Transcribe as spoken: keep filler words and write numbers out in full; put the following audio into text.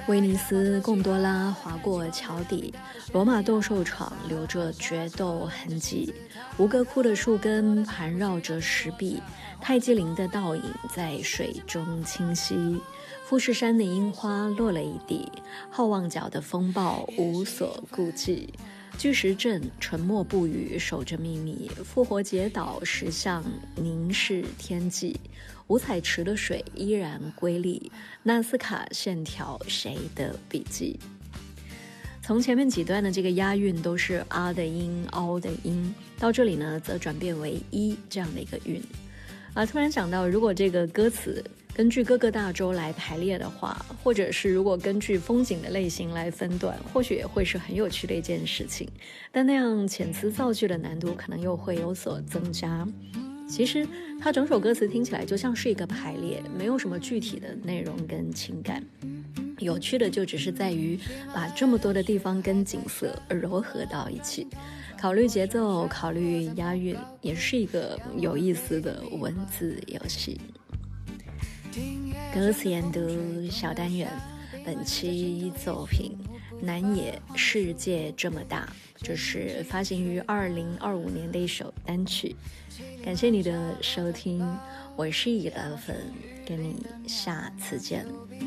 威尼斯贡多拉划过桥底，罗马斗兽场留着决斗痕迹，吴哥窟的树根盘绕着石壁，泰姬陵的倒影在水中清晰，富士山的樱花落了一地，好望角的风暴无所顾忌，巨石阵沉默不语，守着秘密，复活节岛石像凝视天际，五彩池的水依然瑰丽，纳斯卡线条谁的笔记。从前面几段的这个押韵都是啊的音、凹的音，到这里呢则转变为一这样的一个韵。啊，突然想到，如果这个歌词根据各个大洲来排列的话，或者是如果根据风景的类型来分段，或许也会是很有趣的一件事情。但那样遣词造句的难度可能又会有所增加。其实它整首歌词听起来就像是一个排列，没有什么具体的内容跟情感。有趣的就只是在于把这么多的地方跟景色糅合到一起，考虑节奏，考虑押韵，也是一个有意思的文字游戏。歌词研读小单元，本期作品南野世界这么大，这是发行于二零二五年的一首单曲。感谢你的收听，我是一乐粉，跟你下次见。